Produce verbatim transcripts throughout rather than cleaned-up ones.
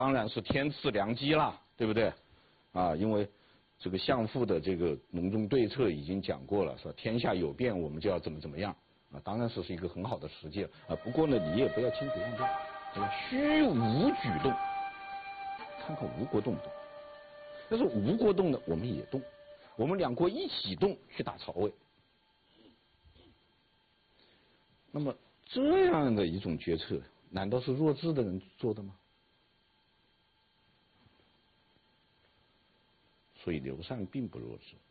当然是天赐良机啦，对不对？啊，因为这个相父的这个隆中对策已经讲过了，说天下有变，我们就要怎么怎么样啊，当然是是一个很好的实践啊。不过呢，你也不要轻举妄动，这个虚无举动，看看吴国动不动。要是吴国动呢，我们也动，我们两国一起动去打曹魏。那么这样的一种决策，难道是弱智的人做的吗？所以刘禅并不弱智。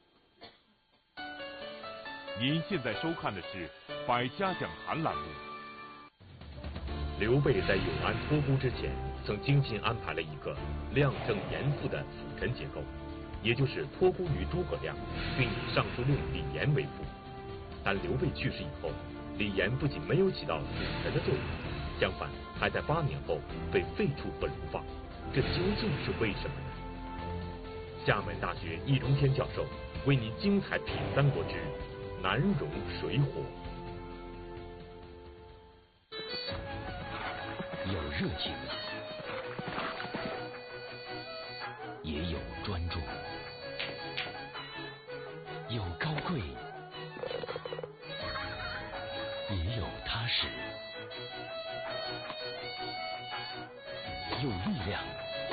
您现在收看的是《百家讲坛》栏目。 刘备在永安托孤之前，曾精心安排了一个亮正严复的辅臣结构，也就是托孤于诸葛亮，并以尚书令李严为辅。但刘备去世以后，李严不仅没有起到辅臣的作用，相反，还在八年后被废黜和流放。这究竟是为什么呢？厦门大学易中天教授为您精彩品三国之南戎水火。 有热情，也有专注；有高贵，也有踏实；有力量，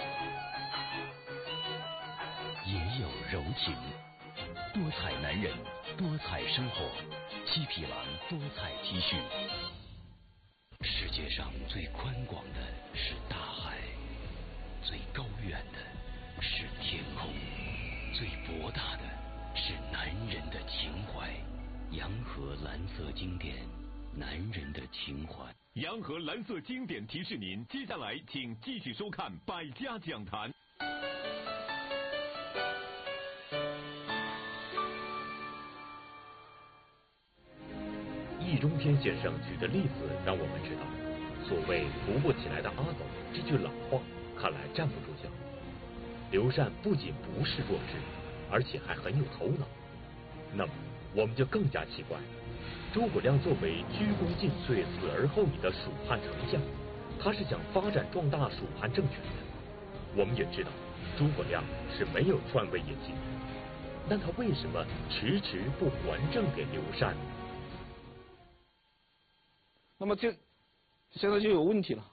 也有柔情。多彩男人，多彩生活，七匹狼多彩 T 恤。世界上最宽广的是大海，最高远的是天空，最博大的是男人的情怀。洋河蓝色经典，男人的情怀。 洋河蓝色经典提示您，接下来请继续收看《百家讲坛》。 易中天先生举的例子让我们知道，所谓扶不起来的阿斗这句老话看来站不住脚。刘禅不仅不是弱智，而且还很有头脑。那么我们就更加奇怪，诸葛亮作为鞠躬尽瘁死而后已的蜀汉丞相，他是想发展壮大蜀汉政权的。我们也知道诸葛亮是没有篡位野心，但他为什么迟迟不还政给刘禅呢？ 那么这现在就有问题了，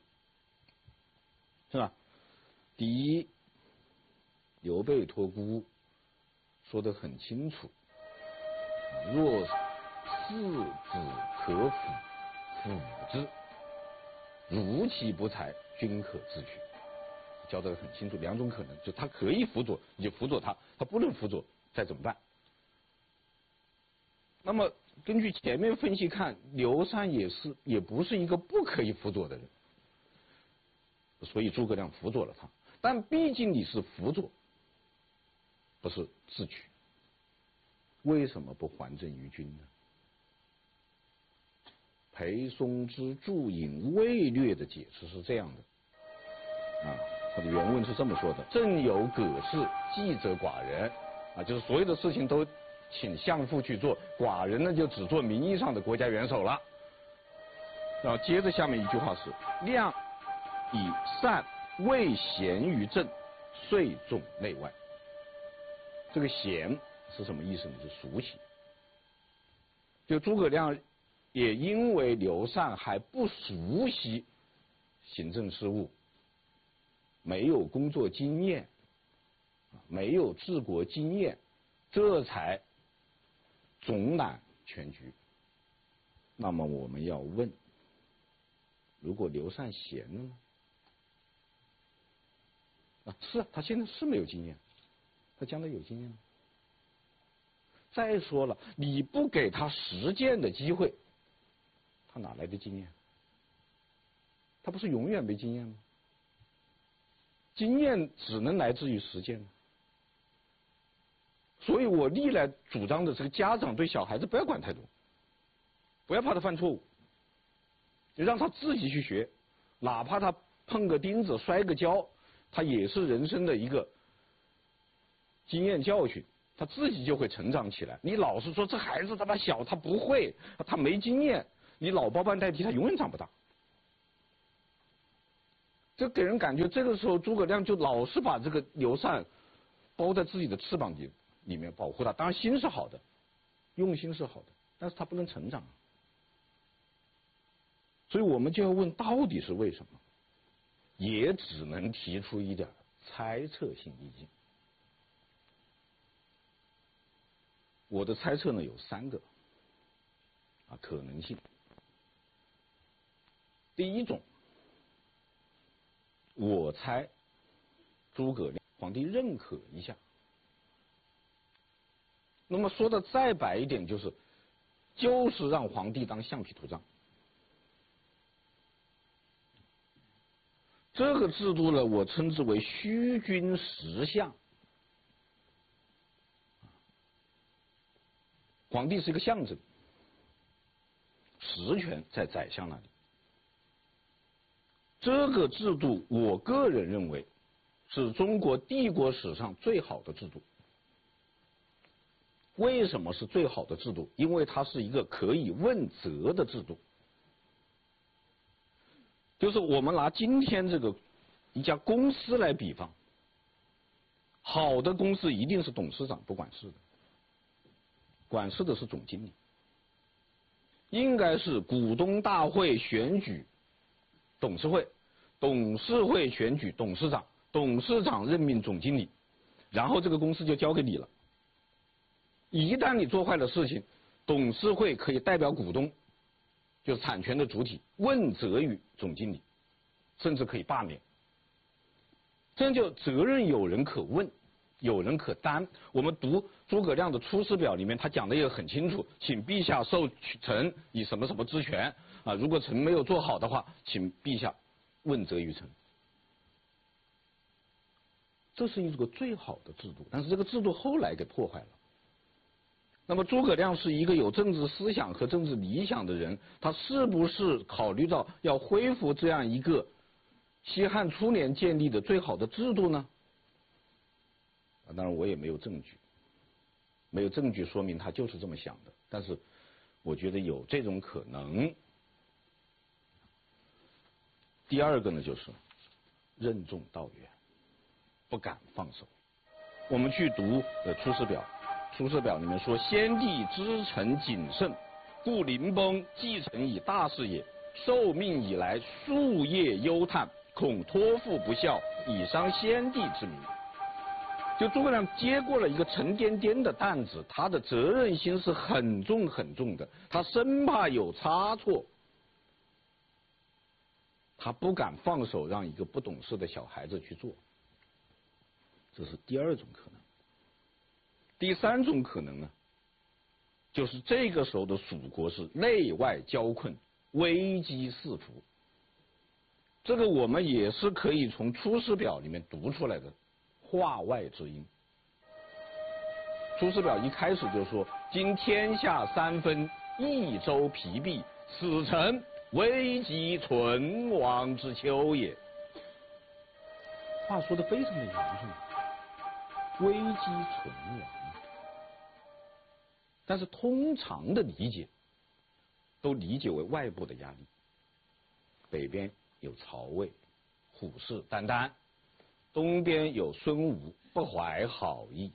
是吧？第一，刘备托孤说得很清楚，若四子可辅，辅之；如其不才，均可自取。交代得很清楚，两种可能，就他可以辅佐，你就辅佐他；他不能辅佐，再怎么办？那么根据前面分析看，刘禅也是也不是一个不可以辅佐的人，所以诸葛亮辅佐了他。但毕竟你是辅佐，不是自取，为什么不还政于君呢？裴松之注引魏略的解释是这样的啊，他的原文是这么说的：政有葛氏，计则寡人啊，就是所有的事情都请相父去做，寡人呢就只做名义上的国家元首了。然后接着下面一句话是：亮以善未贤于政，遂重内外。这个贤是什么意思呢？是熟悉。就诸葛亮也因为刘禅还不熟悉行政事务，没有工作经验，没有治国经验，这才总揽全局。那么我们要问，如果刘禅闲了呢？啊，是啊，他现在是没有经验，他将来有经验吗？再说了，你不给他实践的机会，他哪来的经验？他不是永远没经验吗？经验只能来自于实践。所以我历来主张的这个家长对小孩子不要管太多，不要怕他犯错误，你让他自己去学，哪怕他碰个钉子摔个跤，他也是人生的一个经验教训，他自己就会成长起来。你老是说这孩子他妈小，他不会，他没经验，你老包办代替，他永远长不大。 这给人感觉这个时候诸葛亮就老是把这个刘禅包在自己的翅膀里里面保护他，当然心是好的，用心是好的，但是他不能成长。所以我们就要问，到底是为什么？也只能提出一点猜测性意见。我的猜测呢有三个啊可能性。第一种，我猜诸葛亮皇帝认可一下。那么说的再白一点，就是就是让皇帝当橡皮图章。这个制度呢，我称之为虚君实相。皇帝是一个象征，实权在宰相那里。这个制度，我个人认为是中国帝国史上最好的制度。为什么是最好的制度？因为它是一个可以问责的制度。就是我们拿今天这个一家公司来比方，好的公司一定是董事长不管事的，管事的是总经理，应该是股东大会选举董事会，董事会选举董事长，董事长任命总经理，然后这个公司就交给你了。一旦你做坏了事情，董事会可以代表股东，就是产权的主体，问责于总经理，甚至可以罢免。这样就责任有人可问，有人可担。我们读诸葛亮的《出师表》里面，他讲的也很清楚，请陛下授臣以什么什么之权啊，如果臣没有做好的话，请陛下问责于臣。这是一个最好的制度，但是这个制度后来给破坏了。那么诸葛亮是一个有政治思想和政治理想的人，他是不是考虑到要恢复这样一个西汉初年建立的最好的制度呢？啊，当然我也没有证据，没有证据说明他就是这么想的，但是我觉得有这种可能。第二个呢，就是任重道远，不敢放手。我们去读呃《出师表》。《出师表》里面说：“先帝知臣谨慎，故临崩继承以大事也。受命以来，夙夜忧叹，恐托付不效，以伤先帝之名。”就诸葛亮接过了一个沉甸甸的担子，他的责任心是很重很重的，他生怕有差错，他不敢放手让一个不懂事的小孩子去做。这是第二种可能。第三种可能呢，就是这个时候的蜀国是内外交困，危机四伏。这个我们也是可以从《出师表》里面读出来的话外之音。《出师表》一开始就说：“今天下三分，益州疲弊，此诚危急存亡之秋也。”话说的非常的严重，危机存亡。但是通常的理解都理解为外部的压力。北边有曹魏虎视眈眈，东边有孙吴不怀好意。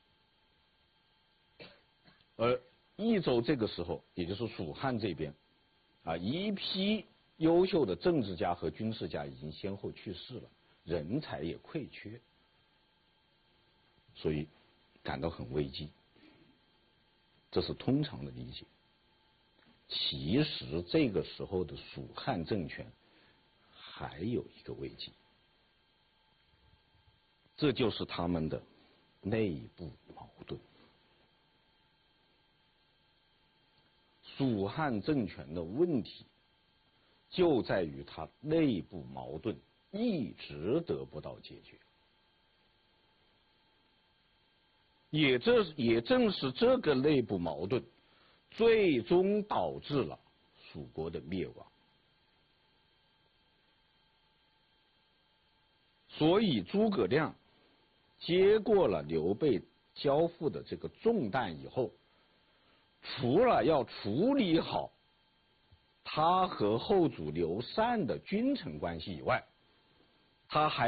而益州这个时候，也就是蜀汉这边啊，一批优秀的政治家和军事家已经先后去世了，人才也匮缺，所以感到很危机。这是通常的理解。其实这个时候的蜀汉政权还有一个危机，这就是他们的内部矛盾。蜀汉政权的问题就在于它内部矛盾一直得不到解决。也这也正是这个内部矛盾，最终导致了蜀国的灭亡。所以诸葛亮接过了刘备交付的这个重担以后，除了要处理好他和后主刘禅的君臣关系以外， 他还